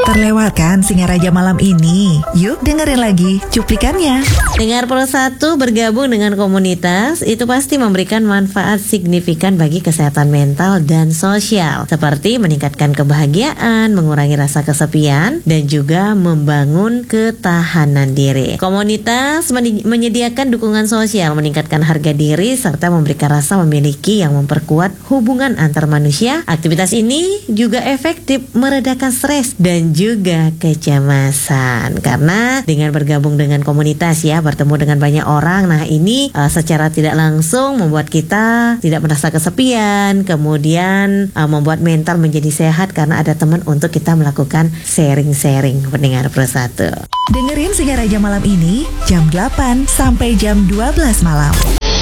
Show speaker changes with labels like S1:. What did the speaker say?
S1: terlewatkan Singaraja malam ini. Yuk dengerin lagi cuplikannya.
S2: Dengar Pro 1 bergabung dengan komunitas itu pasti memberikan manfaat signifikan bagi kesehatan mental dan sosial, seperti meningkatkan kebahagiaan, mengurangi rasa kesepian, dan juga membangun ketahanan diri. Komunitas menyediakan dukungan sosial, meningkatkan harga diri, serta memberikan rasa memiliki yang memperkuat hubungan antar manusia. Aktivitas ini juga efektif meredakan stres dan juga kecemasan, karena dengan bergabung dengan komunitas ya, bertemu dengan banyak orang. Nah ini secara tidak langsung membuat kita tidak merasa kesepian, kemudian membuat mental menjadi sehat karena ada teman untuk kita melakukan sharing-sharing. Pendengar Pro 1,
S1: dengerin Singaraja malam ini jam 8 sampai jam 12 malam.